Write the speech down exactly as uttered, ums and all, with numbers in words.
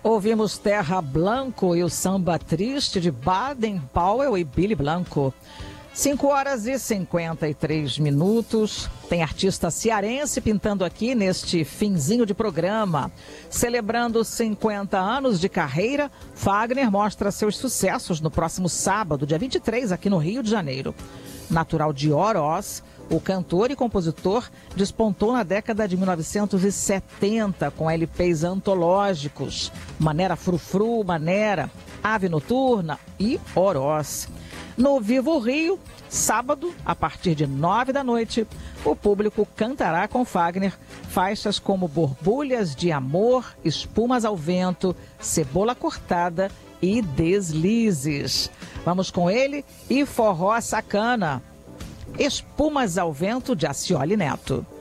Ouvimos Terra Blanco e o samba triste de Baden Powell e Billy Blanco. cinco horas e cinquenta e três minutos. Tem artista cearense pintando aqui neste finzinho de programa. Celebrando cinquenta anos de carreira, Fagner mostra seus sucessos no próximo sábado, dia vinte e três, aqui no Rio de Janeiro. Natural de Oroz, o cantor e compositor despontou na década de mil novecentos e setenta com L Ps antológicos Manera Frufru, Manera, Ave Noturna e Oroz. No Vivo Rio, sábado, a partir de nove da noite, o público cantará com Fagner faixas como Borbulhas de Amor, Espumas ao Vento, Cebola Cortada e Deslizes. Vamos com ele e Forró Sacana. Espumas ao Vento, de Acioli Neto.